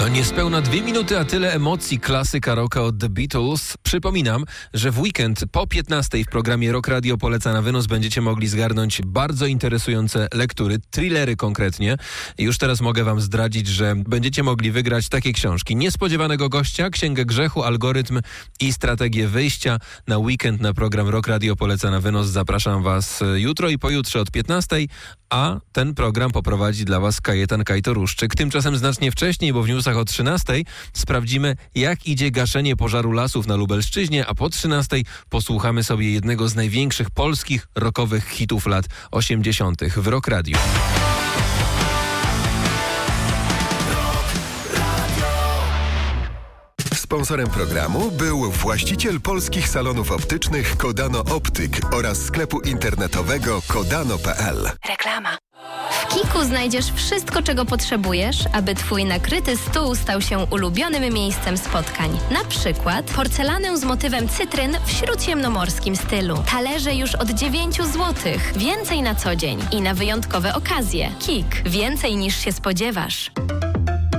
Niespełna 2 minuty, a tyle emocji, klasyka rocka od The Beatles. Przypominam, że w weekend po 15 w programie Rock Radio Poleca na wynos będziecie mogli zgarnąć bardzo interesujące lektury, thrillery konkretnie. Już teraz mogę wam zdradzić, że będziecie mogli wygrać takie książki: Niespodziewanego gościa, Księgę grzechu, Algorytm i Strategię wyjścia. Na weekend na program Rock Radio Poleca na wynos zapraszam was jutro i pojutrze od 15, a ten program poprowadzi dla was Kajetan Kajtoruszczyk. Tymczasem znacznie wcześniej, bo w newsach o 13 sprawdzimy, jak idzie gaszenie pożaru lasów na Lubelszczyźnie, a po 13 posłuchamy sobie jednego z największych polskich rockowych hitów lat 80. w Rock Radio. Sponsorem programu był właściciel polskich salonów optycznych Kodano Optyk oraz sklepu internetowego kodano.pl. Reklama. W Kiku znajdziesz wszystko, czego potrzebujesz, aby twój nakryty stół stał się ulubionym miejscem spotkań. Na przykład porcelanę z motywem cytryn w śródziemnomorskim stylu. Talerze już od 9 zł. Więcej na co dzień i na wyjątkowe okazje. Kik. Więcej niż się spodziewasz.